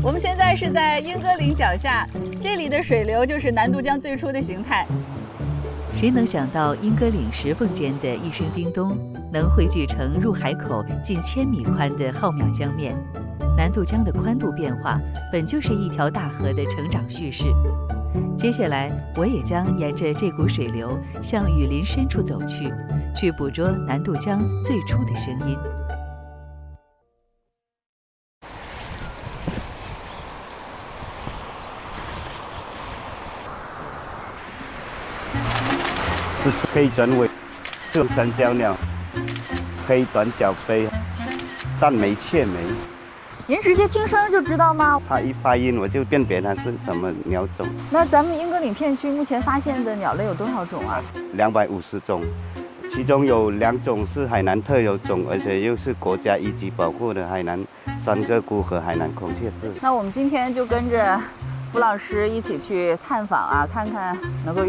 我们现在是在莺歌岭脚下，这里的水流就是南渡江最初的形态。 谁能想到莺歌岭石缝间的一声叮咚，能汇聚成入海口近1000米宽的浩渺江面？南渡江的宽度变化，本就是一条大河的成长叙事。接下来，我也将沿着这股水流向雨林深处走去，去捕捉南渡江最初的声音。 是黑转尾，这三角鸟，黑短角飞，但没雀眉。 您直接听声就知道吗？ 它一发音我就辨别它是什么鸟种。 那咱们莺歌岭片区目前发现的鸟类有多少种啊 ？250种，其中有2种是海南特有种，而且又是国家一级保护的海南三个菇和海南孔雀雉。 那我们今天就跟着符老师一起去探访啊，看看能够